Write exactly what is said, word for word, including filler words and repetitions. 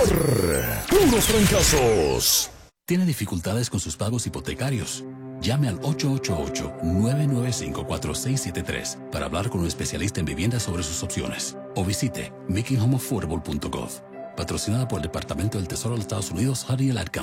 Puros fracasos. ¿Tiene dificultades con sus pagos hipotecarios? Llame al ocho ocho ocho, nueve nueve cinco, cuatro seis siete tres para hablar con un especialista en vivienda sobre sus opciones. O visite making home affordable punto gov. Patrocinada por el Departamento del Tesoro de los Estados Unidos, Harry el Arkham.